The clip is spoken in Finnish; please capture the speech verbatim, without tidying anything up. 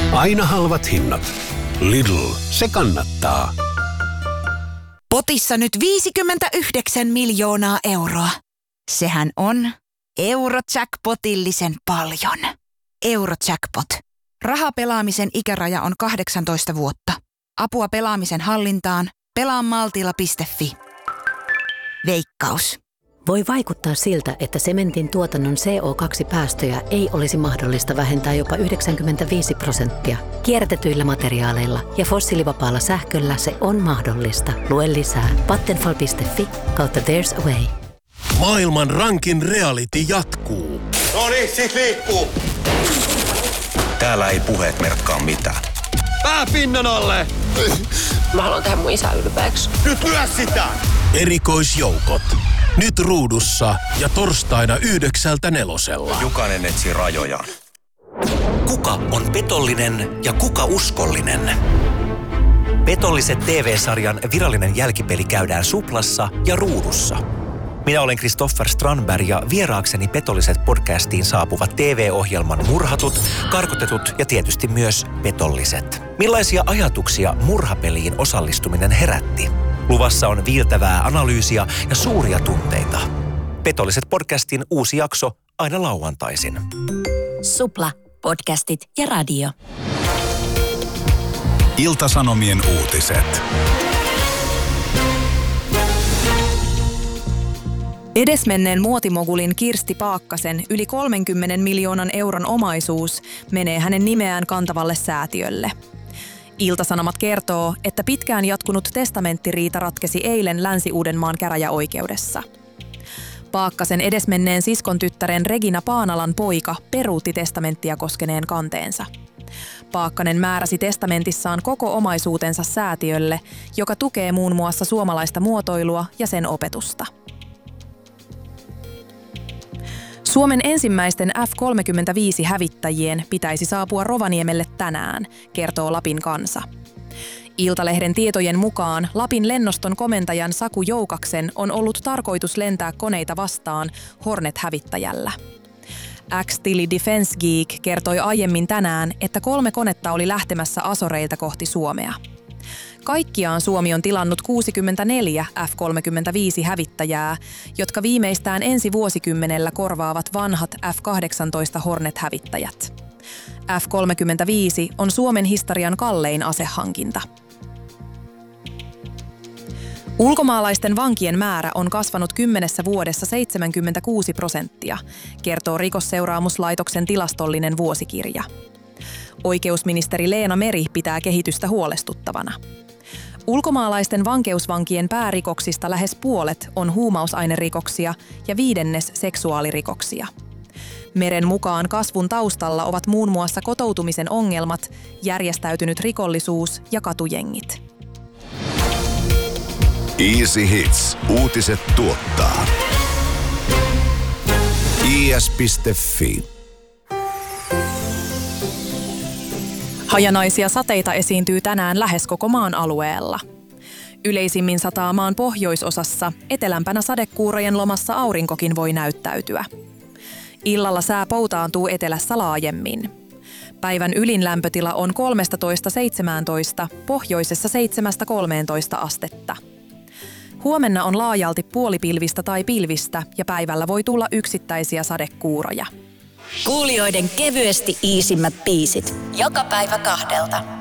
Aina halvat hinnat. Lidl, se kannattaa. Potissa nyt viisikymmentäyhdeksän miljoonaa euroa. Sehän on Eurojackpotillisen paljon. Eurojackpot. Rahapelaamisen ikäraja on kahdeksantoista vuotta. Apua pelaamisen hallintaan. Pelaa maltilla piste fi. Veikkaus. Voi vaikuttaa siltä, että sementin tuotannon C O kaksi päästöjä ei olisi mahdollista vähentää jopa yhdeksänkymmentäviisi prosenttia. Kierrätetyillä materiaaleilla ja fossiilivapaalla sähköllä se on mahdollista. Lue lisää vattenfall piste fi kautta there's a way. Maailman rankin reality jatkuu. No niin, sit liikkuu. Täällä ei puheet merkkaa mitään. Pää pinnan alle! Mä haluan tehdä mun isä ylpeäksi. Nyt lyö sitä! Erikoisjoukot. Nyt ruudussa ja torstaina yhdeksältä nelosella. Jokainen etsii rajojaan. Kuka on petollinen ja kuka uskollinen? Petolliset T V-sarjan virallinen jälkipeli käydään Suplassa ja ruudussa. Minä olen Kristoffer Strandberg ja vieraakseni Petolliset podcastiin saapuvat T V-ohjelman murhatut, karkotetut ja tietysti myös petolliset. Millaisia ajatuksia murhapeliin osallistuminen herätti? Luvassa on viiltävää analyysiä ja suuria tunteita. Petolliset podcastin uusi jakso aina lauantaisin. Supla, podcastit ja radio. Ilta-Sanomien uutiset. Edesmenneen muotimogulin Kirsti Paakkasen yli kolmenkymmenen miljoonan euron omaisuus menee hänen nimeään kantavalle säätiölle. Ilta-Sanomat kertoo, että pitkään jatkunut testamenttiriita ratkesi eilen Länsi-Uudenmaan käräjäoikeudessa. Paakkasen edesmenneen siskon tyttären Regina Paanalan poika peruutti testamenttia koskeneen kanteensa. Paakkanen määräsi testamentissaan koko omaisuutensa säätiölle, joka tukee muun muassa suomalaista muotoilua ja sen opetusta. Suomen ensimmäisten F kolmekymmentäviisi-hävittäjien pitäisi saapua Rovaniemelle tänään, kertoo Lapin Kansa. Iltalehden tietojen mukaan Lapin lennoston komentajan Saku Joukaksen on ollut tarkoitus lentää koneita vastaan Hornet-hävittäjällä. X-tili Defense Geek kertoi aiemmin tänään, että kolme konetta oli lähtemässä Azoreilta kohti Suomea. Kaikkiaan Suomi on tilannut kuusikymmentäneljä F kolmekymmentäviisi-hävittäjää, jotka viimeistään ensi vuosikymmenellä korvaavat vanhat F kahdeksantoista Hornet-hävittäjät. F kolmekymmentäviisi on Suomen historian kallein asehankinta. Ulkomaalaisten vankien määrä on kasvanut kymmenessä vuodessa seitsemänkymmentäkuusi prosenttia, kertoo Rikosseuraamuslaitoksen tilastollinen vuosikirja. Oikeusministeri Leena Meri pitää kehitystä huolestuttavana. Ulkomaalaisten vankeusvankien päärikoksista lähes puolet on huumausainerikoksia ja viidennes seksuaalirikoksia. Meren mukaan kasvun taustalla ovat muun muassa kotoutumisen ongelmat, järjestäytynyt rikollisuus ja katujengit. Easy Hits. Uutiset tuottaa i s piste fi. Hajanaisia sateita esiintyy tänään lähes koko maan alueella. Yleisimmin sataa maan pohjoisosassa, etelämpänä sadekuurojen lomassa aurinkokin voi näyttäytyä. Illalla sää poutaantuu etelässä laajemmin. Päivän ylin lämpötila on kolmetoista seitsemäntoista, pohjoisessa seitsemästä kolmeentoista astetta. Huomenna on laajalti puolipilvistä tai pilvistä ja päivällä voi tulla yksittäisiä sadekuuroja. Kuulijoiden kevyesti iisimmät biisit. Joka päivä kahdelta.